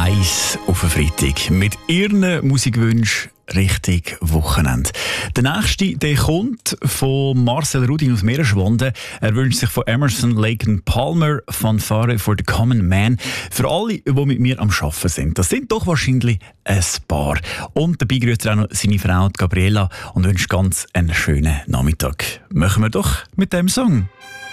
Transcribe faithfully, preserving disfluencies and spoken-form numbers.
eins auf den Freitag. Mit Ihren Musikwünschen richtig Wochenende. Der nächste, der kommt von Marcel Rudin aus Meeresschwanden. Er wünscht sich von Emerson, Lake and Palmer Fanfare for the Common Man. Für alle, die mit mir am Arbeiten sind. Das sind doch wahrscheinlich ein paar. Und dabei grüßt er auch noch seine Frau Gabriela und wünscht ganz einen schönen Nachmittag. Machen wir doch mit dem Song.